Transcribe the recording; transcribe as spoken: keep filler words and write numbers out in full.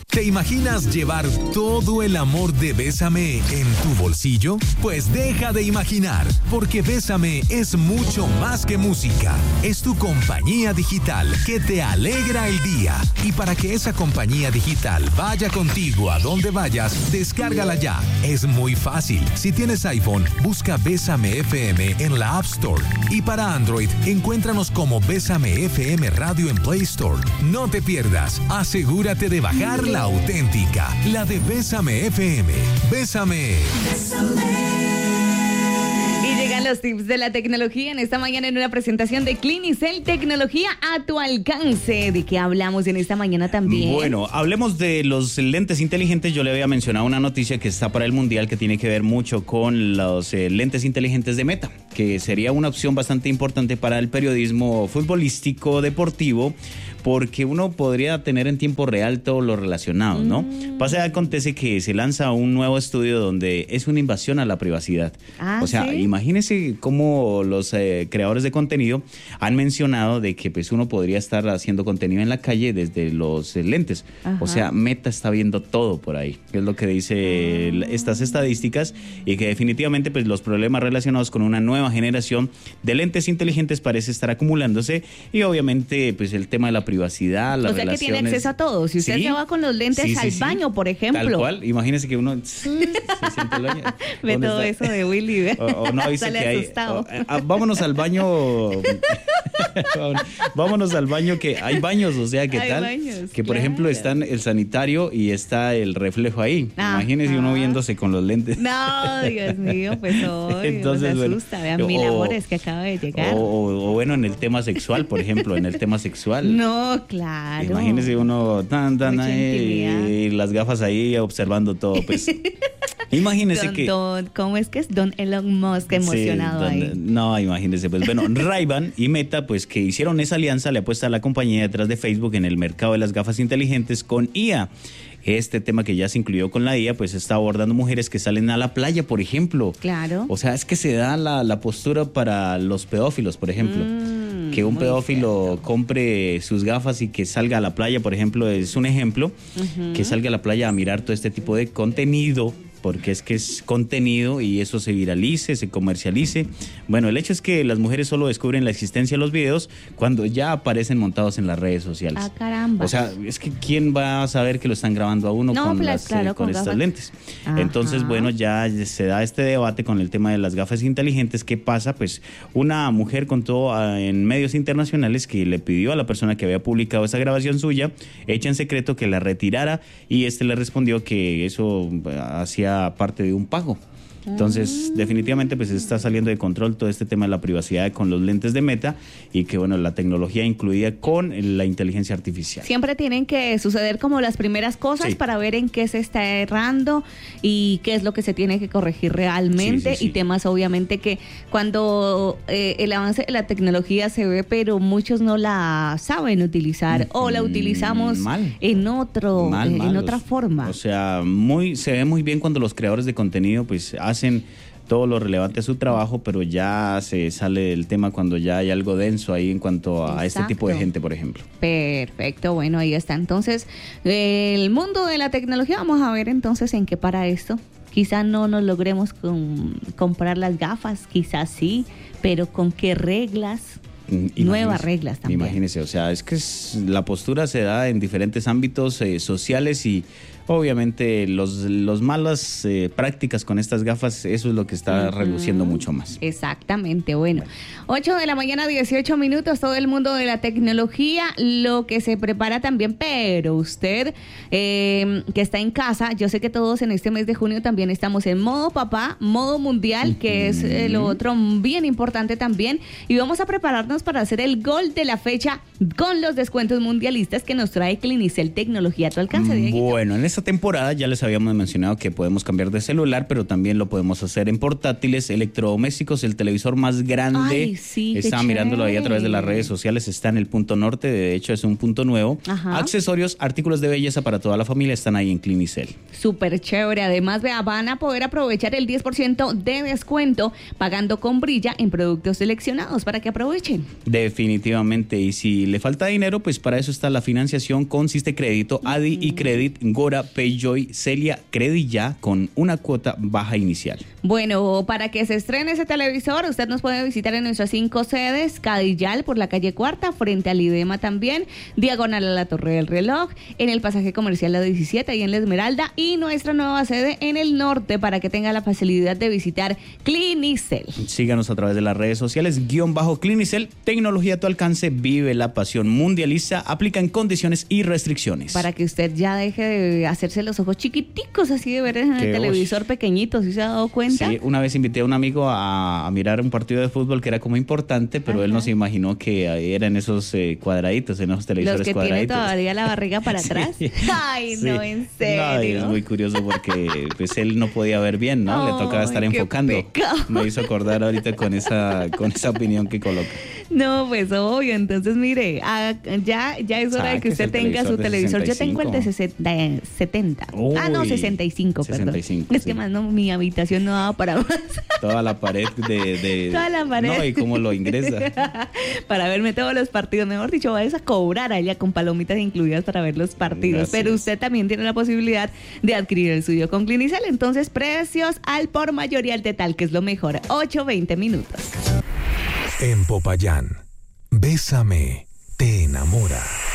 ¿Te imaginas llevar todo el amor de Bésame en tu bolsillo? Pues deja de imaginar, porque Bésame es mucho más que música. Es tu compañía digital que te alegra el día. Y para que esa compañía digital vaya contigo a donde vayas, descárgala ya. Es muy fácil. Si tienes iPhone, busca Bésame F M en la App Store. Y para Android, encuéntranos como Bésame F M Radio en Play Store. No te pierdas. Asegúrate de bajar la auténtica, la de Bésame F M. Bésame. Y llegan los tips de la tecnología en esta mañana en una presentación de Clinicel, tecnología a tu alcance. ¿De qué hablamos en esta mañana también? Bueno, hablemos de los lentes inteligentes. Yo le había mencionado una noticia que está para el Mundial que tiene que ver mucho con los eh, lentes inteligentes de Meta, que sería una opción bastante importante para el periodismo futbolístico deportivo, porque uno podría tener en tiempo real todo lo relacionado, ¿no? Mm. Pasa y acontece que se lanza un nuevo estudio donde es una invasión a la privacidad. Ah, o sea, ¿sí? Imagínense cómo los eh, creadores de contenido han mencionado de que pues uno podría estar haciendo contenido en la calle desde los eh, lentes. Ajá. O sea, Meta está viendo todo por ahí, que es lo que dice ah. estas estadísticas, y que definitivamente pues los problemas relacionados con una nueva generación de lentes inteligentes parece estar acumulándose, y obviamente pues el tema de la privacidad, las o sea relaciones... que tiene acceso a todo. Si usted ¿Sí? se va con los lentes sí, sí, al sí. baño, por ejemplo. Tal cual. Imagínese que uno se siente el baño. Ve todo está? eso de Willy. ¿Ve? O, o no dice Sale que hay... asustado. O, a, vámonos al baño... vámonos al baño, que hay baños, o sea, ¿qué hay tal? Baños, que por claro. ejemplo están el sanitario y está el reflejo ahí. Ah, Imagínese ah. uno viéndose con los lentes. No, Dios mío, pues hoy Entonces, se bueno, asusta. Vean mil o- amores que acaba de llegar. O, o, o bueno, en el tema sexual, por ejemplo, en el tema sexual. No, claro. Imagínese uno tan, tan Mucha ahí, intimidad. y las gafas ahí observando todo, pues. Imagínese Don, que... don, ¿cómo es que es? Don Elon Musk emocionado Sí, don- ahí. No, imagínese, pues bueno, Ray-Ban y Meta, pues que hicieron esa alianza, le apuesta a la compañía detrás de Facebook en el mercado de las gafas inteligentes con I A. Este tema que ya se incluyó con la I A, pues está abordando mujeres que salen a la playa, por ejemplo. Claro. O sea, es que se da la, la postura para los pedófilos, por ejemplo. Mm, que un muy pedófilo cierto. compre sus gafas y que salga a la playa, por ejemplo, es un ejemplo. Ujú. Que salga a la playa a mirar todo este tipo de contenido, porque es que es contenido y eso se viralice, se comercialice. Bueno, el hecho es que las mujeres solo descubren la existencia de los videos cuando ya aparecen montados en las redes sociales. Ah, caramba. O sea, es que ¿quién va a saber que lo están grabando a uno No, con, pues, las, claro, eh, con con estas gafas. lentes? Ajá. Entonces, bueno, ya se da este debate con el tema de las gafas inteligentes. ¿Qué pasa? Pues una mujer contó ah, en medios internacionales que le pidió a la persona que había publicado esa grabación suya, hecha en secreto, que la retirara, y este le respondió que eso eh, hacía parte de un pago. Entonces, definitivamente, pues está saliendo de control todo este tema de la privacidad con los lentes de Meta, y que, bueno, la tecnología incluida con la inteligencia artificial. Siempre tienen que suceder como las primeras cosas Sí. para ver en qué se está errando y qué es lo que se tiene que corregir realmente. Sí, sí, sí. Y temas, obviamente, que cuando eh, el avance de la tecnología se ve, pero muchos no la saben utilizar o la Mm, utilizamos mal. en otro, Mal, eh, en mal. otra forma. O sea, muy se ve muy bien cuando los creadores de contenido pues hacen todo lo relevante a su trabajo, pero ya se sale del tema cuando ya hay algo denso ahí en cuanto a este tipo de Exacto. gente, por ejemplo. Perfecto, bueno, ahí está. Entonces, el mundo de la tecnología, vamos a ver entonces en qué para esto. Quizás no nos logremos con, comprar las gafas, quizás sí, pero con qué reglas. Imagínese, Nuevas reglas también. Imagínese, o sea, es que es- la postura se da en diferentes ámbitos eh, sociales, y obviamente los, los malas eh, prácticas con estas gafas, eso es lo que está Ujú. reduciendo mucho más. Exactamente, bueno. ocho de la mañana, dieciocho minutos, todo el mundo de la tecnología, lo que se prepara también, pero usted eh, que está en casa, yo sé que todos en este mes de junio también estamos en modo papá, modo mundial, que es eh, lo otro bien importante también, y vamos a prepararnos para hacer el gol de la fecha con los descuentos mundialistas que nos trae Clinicel Tecnología a tu alcance, Dieguito. Bueno, en esta temporada ya les habíamos mencionado que podemos cambiar de celular, pero también lo podemos hacer en portátiles, electrodomésticos, el televisor más grande. Ay, sí, qué Estaba mirándolo ahí a través de las chévere. redes sociales, está en el punto norte, de hecho es un punto nuevo. Ajá. Accesorios, artículos de belleza para toda la familia están ahí en Clinicel. Súper chévere. Además, vea, van a poder aprovechar el diez por ciento de descuento pagando con Brilla en productos seleccionados para que aprovechen. Definitivamente. Y si le falta dinero, pues para eso está la financiación con Siste Crédito, Adi y Credit, Gora, Payjoy, Celia, Credit Ya, con una cuota baja inicial. Bueno, para que se estrene ese televisor, usted nos puede visitar en nuestras cinco sedes: Cadillal por la calle Cuarta, frente al IDEMA también, diagonal a la Torre del Reloj, en el pasaje comercial La diecisiete y en La Esmeralda, y nuestra nueva sede en el norte para que tenga la facilidad de visitar Clinicel. Síganos a través de las redes sociales, guión bajo Clinicel, tecnología a tu alcance, vive la pasión, mundializa, aplica en condiciones y restricciones. Para que usted ya deje de hacerse los ojos chiquiticos así de ver en el televisor pequeñito, ¿sí se ha dado cuenta? Sí, una vez invité a un amigo a, a mirar un partido de fútbol que era como importante, pero Ajá. él no se imaginó que eran esos eh, cuadraditos, en esos televisores los que cuadraditos. Tiene todavía la barriga para atrás. Sí. Ay, sí. No, en serio. Ay, es muy curioso porque pues él no podía ver bien, ¿no? Ay, le tocaba estar enfocando. Pecado. Me hizo acordar ahorita con esa con esa opinión que coloca. No, pues obvio. Entonces, mire, a, ya ya es hora de que usted tenga su televisor. Yo tengo el de sesenta, setenta. Uy, ah, no, sesenta y cinco, sesenta y cinco, perdón. Es sí. que más no, mi habitación no daba para más. Toda la pared de, de... Toda la pared. No, y cómo lo ingresa. Para verme todos los partidos. Mejor dicho, vayas a cobrar allá con palomitas incluidas para ver los partidos. Gracias. Pero usted también tiene la posibilidad de adquirir el suyo con Clinicel. Entonces, precios al por mayor y al total, que es lo mejor. ocho veinte minutos. En Popayán, Bésame te enamora.